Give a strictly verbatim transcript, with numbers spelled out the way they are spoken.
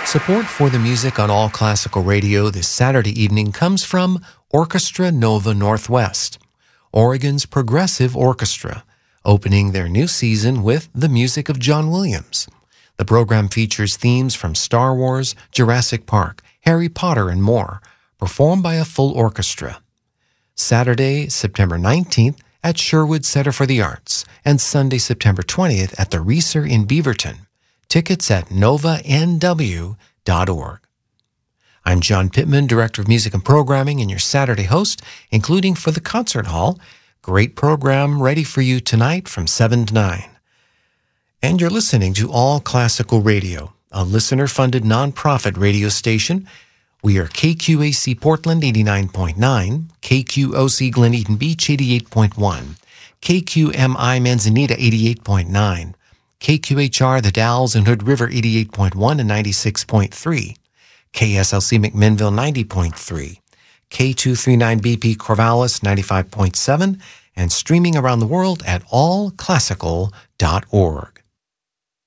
Support for the music on All Classical Radio this Saturday evening comes from Orchestra Nova Northwest, Oregon's progressive orchestra, opening their new season with the music of John Williams. The program features themes from Star Wars, Jurassic Park, Harry Potter, and more, performed by a full orchestra. Saturday, September nineteenth at Sherwood Center for the Arts, and Sunday, September twentieth at the Reeser in Beaverton. Tickets at nova n w dot org. I'm John Pittman, Director of Music and Programming, and your Saturday host, including for the Concert Hall. Great program ready for you tonight from seven to nine. And you're listening to All Classical Radio, a listener-funded nonprofit radio station. We are K Q A C Portland eighty-nine point nine, K Q O C Glen Eden Beach eighty-eight point one, K Q M I Manzanita eighty-eight point nine, K Q H R The Dalles and Hood River eighty-eight point one and ninety-six point three, K S L C McMinnville ninety point three, K two thirty-nine B P Corvallis ninety-five point seven, and streaming around the world at all classical dot org.